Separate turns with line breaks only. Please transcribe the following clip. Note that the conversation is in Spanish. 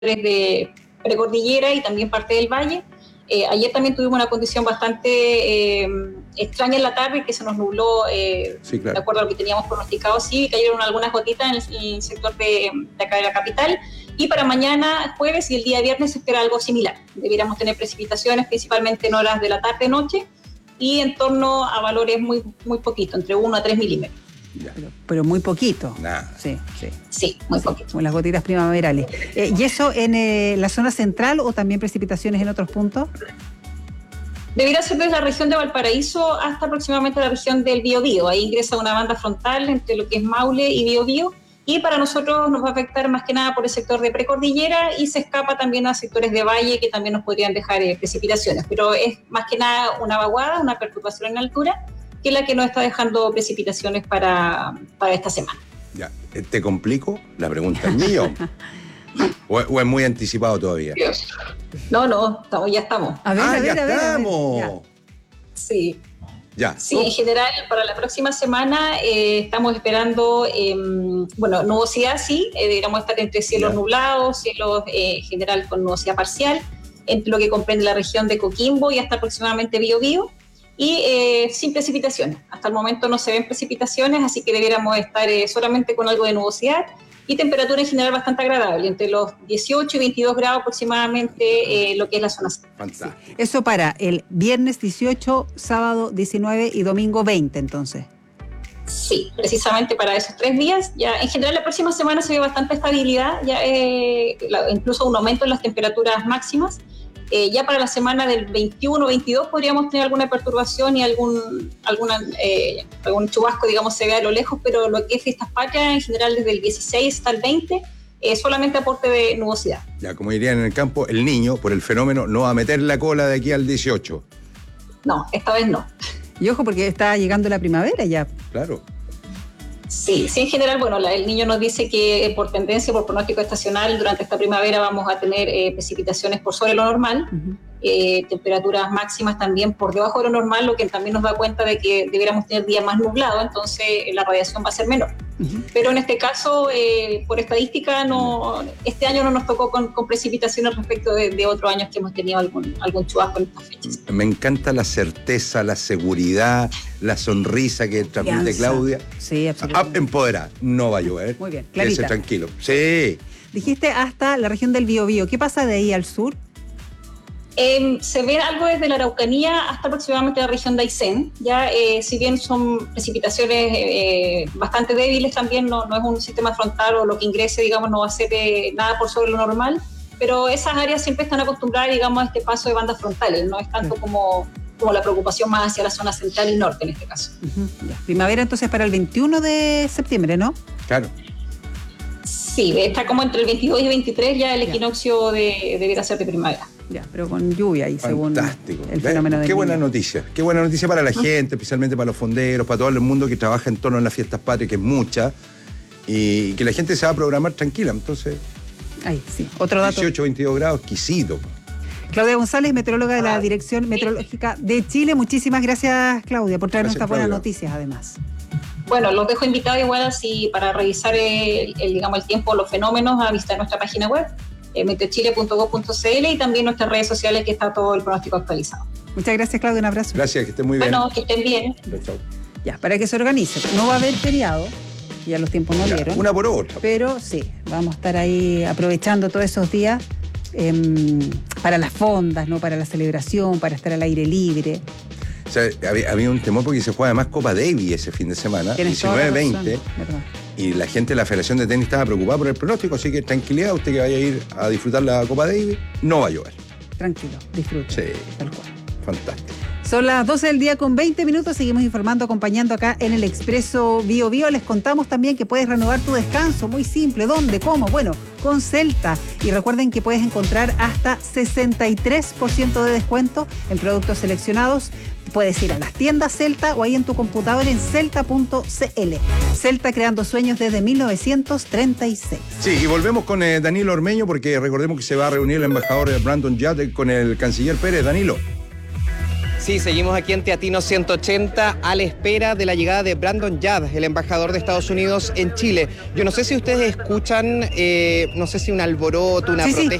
de precordillera y también parte del valle. Ayer también tuvimos una condición bastante extraña en la tarde, que se nos nubló,
sí, claro,
de acuerdo a lo que teníamos pronosticado. Sí, cayeron algunas gotitas en el sector de acá de la capital. Y para mañana, jueves y el día viernes se espera algo similar. Debiéramos tener precipitaciones, principalmente en horas de la tarde-noche, y en torno a valores muy, muy poquito, entre 1 a 3 milímetros.
Pero muy poquito.
Nada.
Sí, muy poquito.
Como las gotitas primaverales. ¿Y eso en la zona central o también precipitaciones en otros puntos?
Debería ser desde la región de Valparaíso hasta aproximadamente la región del Biobío. Ahí ingresa una banda frontal entre lo que es Maule y Biobío. Y para nosotros nos va a afectar más que nada por el sector de precordillera y se escapa también a sectores de valle que también nos podrían dejar precipitaciones. Pero es más que nada una vaguada, una perturbación en altura, que es la que nos está dejando precipitaciones para esta semana.
Ya, ¿te complico? La pregunta es millón. ¿O es muy anticipado todavía?
No, ya estamos.
A ver,
estamos.
Ya.
Sí.
Ya.
Sí, en general, para la próxima semana estamos esperando, nubosidad, sí, deberíamos estar entre cielos nublados, cielos general con nubosidad parcial, entre lo que comprende la región de Coquimbo y hasta aproximadamente Biobío, y sin precipitaciones. Hasta el momento no se ven precipitaciones, así que debiéramos estar solamente con algo de nubosidad y temperatura en general bastante agradable, entre los 18 y 22 grados aproximadamente, lo que es la zona central.
Fantástico.
Sí. Eso para el viernes 18, sábado 19 y domingo 20, entonces.
Sí, precisamente para esos 3 días. Ya en general la próxima semana se ve bastante estabilidad, ya incluso un aumento en las temperaturas máximas. Ya para la semana del 21-22 podríamos tener alguna perturbación y algún chubasco, digamos, se ve a lo lejos, pero lo que es fiestas patrias en general desde el 16 hasta el 20 solamente aporte de nubosidad.
Ya, como dirían en el campo, el niño, por el fenómeno, no va a meter la cola de aquí al 18.
No, esta vez no.
Y ojo, porque está llegando la primavera ya.
Claro.
Sí, en general, el niño nos dice que por tendencia, por pronóstico estacional, durante esta primavera vamos a tener precipitaciones por sobre lo normal, temperaturas máximas también por debajo de lo normal, lo que también nos da cuenta de que debiéramos tener días más nublados, entonces la radiación va a ser menor. Pero en este caso, por estadística, este año no nos tocó con precipitaciones respecto de otros años que hemos tenido algún chubasco en estas fechas.
Me encanta la certeza, la seguridad, la sonrisa que transmite Claudia.
Sí, absolutamente.
Empoderada, no va a llover.
Muy bien, clarita.
Quédese tranquilo. Sí.
Dijiste hasta la región del Biobío. ¿Qué pasa de ahí al sur?
Se ve algo desde la Araucanía hasta aproximadamente la región de Aysén. Ya, si bien son precipitaciones bastante débiles, también no es un sistema frontal o lo que ingrese, digamos, no va a ser nada por sobre lo normal, pero esas áreas siempre están acostumbradas, digamos, a este paso de bandas frontales, no es tanto como la preocupación más hacia la zona central y norte en este caso.
Ya. Primavera entonces para el 21 de septiembre, ¿no?
Claro.
Sí, está como entre el 22 y 23 ya el equinoccio debiera ser de primavera.
Ya, pero con lluvia ahí, según el fenómeno del
Qué buena
niño.
noticia. Qué buena noticia para la gente, especialmente para los fonderos, para todo el mundo que trabaja en torno a las fiestas patrias, que es mucha, y que la gente se va a programar tranquila. Entonces,
Ahí, sí. Otro dato.
18, 22 grados, exquisito.
Claudia González, meteoróloga de la Dirección Meteorológica de Chile. Muchísimas gracias, Claudia, por traernos estas buenas noticias, además.
Bueno, los dejo invitados igual así para revisar el tiempo, los fenómenos, a visitar nuestra página web, meteochile.gov.cl, y también nuestras redes sociales, que está todo el pronóstico actualizado.
Muchas gracias, Claudia, un abrazo.
Gracias, que estén muy bien.
Bueno, que estén bien.
Chao.
Ya, para que se organice. No va a haber feriado, ya los tiempos no dieron.
Una por otra.
Pero sí, vamos a estar ahí aprovechando todos esos días para las fondas, ¿no? Para la celebración, para estar al aire libre.
O sea, había un temor porque se juega además Copa Davis ese fin de semana, 19-20, y la gente de la Federación de Tenis estaba preocupada por el pronóstico, así que tranquilidad, usted que vaya a ir a disfrutar la Copa Davis, no va a llover.
Tranquilo, disfrute.
Sí,
tal cual.
Fantástico.
Son las 12 del día con 20 minutos, seguimos informando, acompañando acá en el Expreso Biobío. Les contamos también que puedes renovar tu descanso, muy simple. ¿Dónde? ¿Cómo? Bueno, con Celta. Y recuerden que puedes encontrar hasta 63% de descuento en productos seleccionados. Puedes ir a las tiendas Celta o ahí en tu computador en celta.cl. Celta, creando sueños desde 1936.
Sí, y volvemos con Danilo Ormeño, porque recordemos que se va a reunir el embajador Brandon Judd con el canciller Pérez. Danilo.
Sí, seguimos aquí en Teatino 180 a la espera de la llegada de Brandon Yard, el embajador de Estados Unidos en Chile. Yo no sé si ustedes escuchan, no sé si un alboroto, una protesta.